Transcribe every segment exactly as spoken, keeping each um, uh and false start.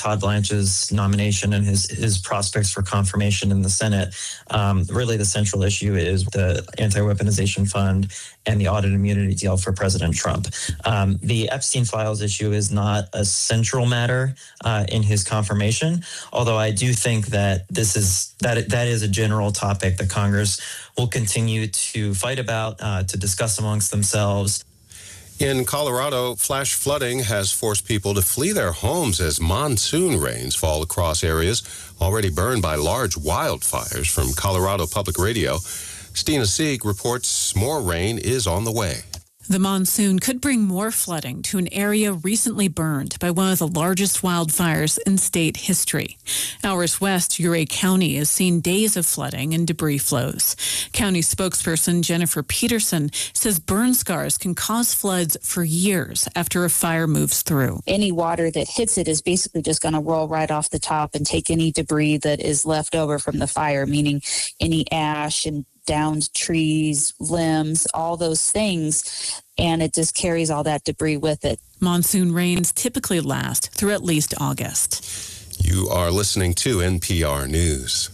Todd Blanch's nomination and his, his prospects for confirmation in the Senate, um, really the central issue is the anti-weaponization fund and the audit immunity deal for President Trump. Um, the Epstein files issue is not a central matter uh, in his confirmation, although I do think that this is that that is a general topic that Congress will continue to fight about, uh, to discuss amongst themselves. In Colorado, flash flooding has forced people to flee their homes as monsoon rains fall across areas already burned by large wildfires. From Colorado Public Radio, Stina Sieg reports more rain is on the way. The monsoon could bring more flooding to an area recently burned by one of the largest wildfires in state history. Hours west, Ouray County has seen days of flooding and debris flows. County spokesperson Jennifer Peterson says burn scars can cause floods for years after a fire moves through. Any water that hits it is basically just going to roll right off the top and take any debris that is left over from the fire, meaning any ash and downed trees, limbs, all those things, and it just carries all that debris with it. Monsoon rains typically last through at least August. You are listening to N P R News.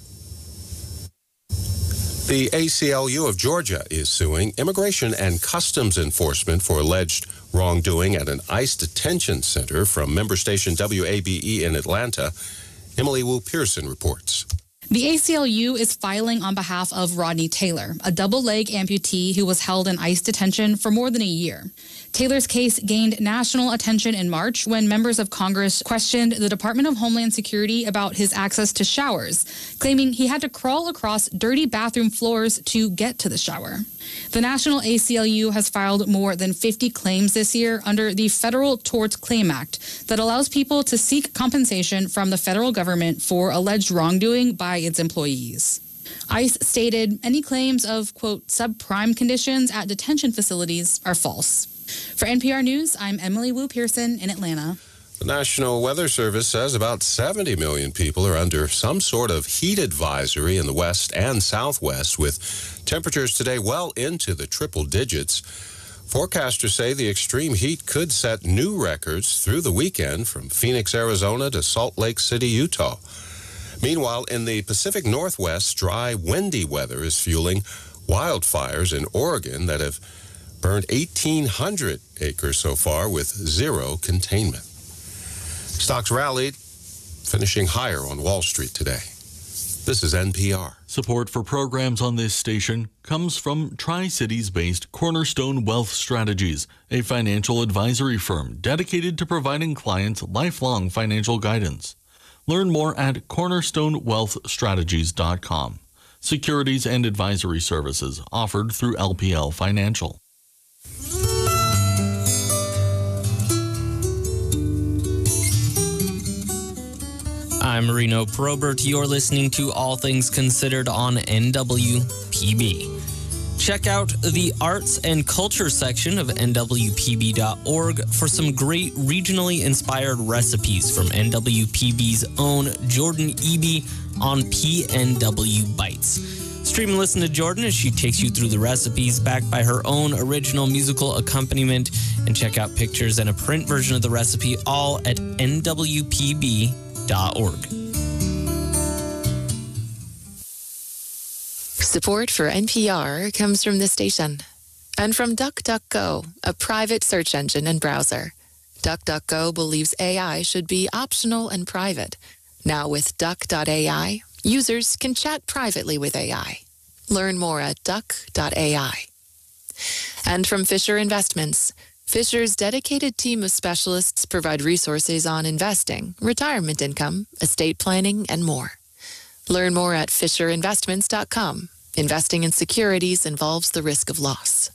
The A C L U of Georgia is suing Immigration and Customs Enforcement for alleged wrongdoing at an ICE detention center from member station W A B E in Atlanta. Emily Wu Pearson reports. The A C L U is filing on behalf of Rodney Taylor, a double-leg amputee who was held in ICE detention for more than a year. Taylor's case gained national attention in March when members of Congress questioned the Department of Homeland Security about his access to showers, claiming he had to crawl across dirty bathroom floors to get to the shower. The National A C L U has filed more than fifty claims this year under the Federal Tort Claim Act that allows people to seek compensation from the federal government for alleged wrongdoing by its employees. ICE stated any claims of, quote, subprime conditions at detention facilities are false. For N P R News, I'm Emily Wu Pearson in Atlanta. The National Weather Service says about seventy million people are under some sort of heat advisory in the west and southwest, with temperatures today well into the triple digits. Forecasters say the extreme heat could set new records through the weekend from Phoenix, Arizona to Salt Lake City, Utah. Meanwhile, in the Pacific Northwest, dry, windy weather is fueling wildfires in Oregon that have burned eighteen hundred acres so far with zero containment. Stocks rallied, finishing higher on Wall Street today. This is N P R. Support for programs on this station comes from Tri-Cities-based Cornerstone Wealth Strategies, a financial advisory firm dedicated to providing clients lifelong financial guidance. Learn more at cornerstone wealth strategies dot com. Securities and advisory services offered through L P L Financial. I'm Marino Probert. You're listening to All Things Considered on N W P B. Check out the arts and culture section of N W P B dot org for some great regionally inspired recipes from N W P B's own Jordan Eby on P N W Bites. Stream and listen to Jordan as she takes you through the recipes backed by her own original musical accompaniment, and check out pictures and a print version of the recipe all at N W P B dot org. Support for N P R comes from this station and from DuckDuckGo, a private search engine and browser. DuckDuckGo believes A I should be optional and private. Now with Duck dot A I, users can chat privately with A I. Learn more at Duck dot A I. And from Fisher Investments, Fisher's dedicated team of specialists provide resources on investing, retirement income, estate planning, and more. Learn more at fisher investments dot com. Investing in securities involves the risk of loss.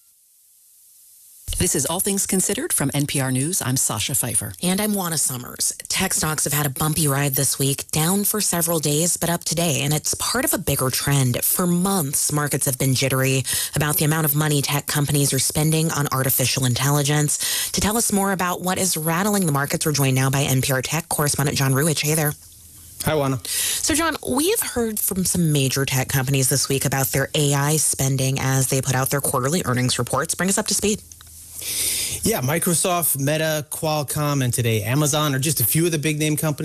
This is All Things Considered from N P R News. I'm Sasha Pfeiffer. And I'm Juana Summers. Tech stocks have had a bumpy ride this week, down for several days, but up today. And it's part of a bigger trend. For months, markets have been jittery about the amount of money tech companies are spending on artificial intelligence. To tell us more about what is rattling the markets, we're joined now by N P R Tech correspondent John Ruwitch. Hey there. Hi, Juana. So, John, we've heard from some major tech companies this week about their A I spending as they put out their quarterly earnings reports. Bring us up to speed. Yeah, Microsoft, Meta, Qualcomm, and today Amazon are just a few of the big name companies